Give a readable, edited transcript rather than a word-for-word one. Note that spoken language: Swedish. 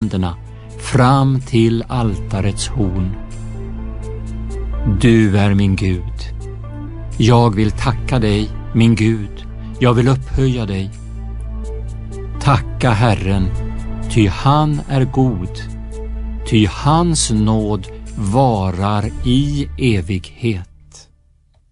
händerna fram till altarets horn. Du är min Gud. Jag vill tacka dig, min Gud. Jag vill upphöja dig. Tacka Herren, ty han är god. Ty hans nåd varar i evighet.